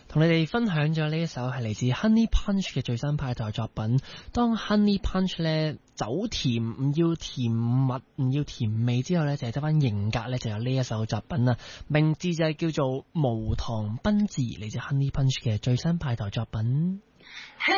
同你哋分享咗呢一首係嚟自 Honey Punch 嘅最新派台作品。當 Honey Punch 咧走甜，唔要甜蜜，唔要甜味之後咧，就係得翻型格咧，就有呢一首作品啦。名字就係叫做無糖賓治，嚟自 Honey Punch 嘅最新派台作品。 Hey